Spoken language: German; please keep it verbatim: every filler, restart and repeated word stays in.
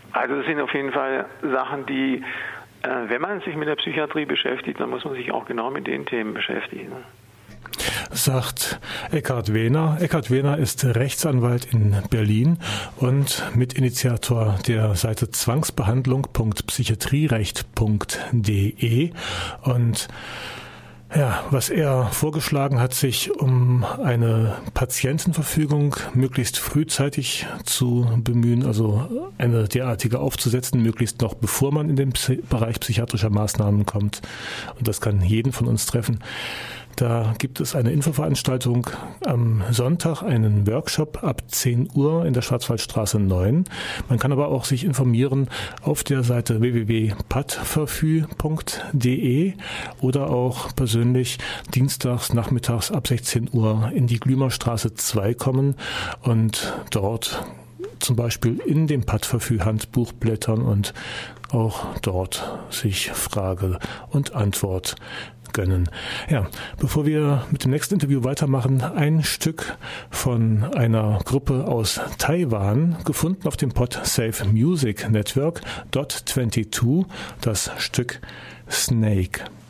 Also das sind auf jeden Fall Sachen, die, äh, wenn man sich mit der Psychiatrie beschäftigt, dann muss man sich auch genau mit den Themen beschäftigen. Sagt Eckhard Wehner. Eckhard Wehner ist Rechtsanwalt in Berlin und Mitinitiator der Seite zwangsbehandlung punkt psychiatrierecht punkt de. Und ja, was er vorgeschlagen hat, sich um eine Patientenverfügung möglichst frühzeitig zu bemühen, also eine derartige aufzusetzen, möglichst noch bevor man in den Bereich psychiatrischer Maßnahmen kommt. Und das kann jeden von uns treffen. Da gibt es eine Infoveranstaltung am Sonntag, einen Workshop ab zehn Uhr in der Schwarzwaldstraße neun. Man kann aber auch sich informieren auf der Seite w w w punkt patverfü punkt de oder auch persönlich dienstags nachmittags ab sechzehn Uhr in die Glümerstraße zwei kommen und dort zum Beispiel in dem Patverfü-Handbuch blättern und auch dort sich Frage und Antwort gönnen. Ja, bevor wir mit dem nächsten Interview weitermachen, ein Stück von einer Gruppe aus Taiwan, gefunden auf dem Podsafe Music Network, Dot zweiundzwanzig, das Stück Snake.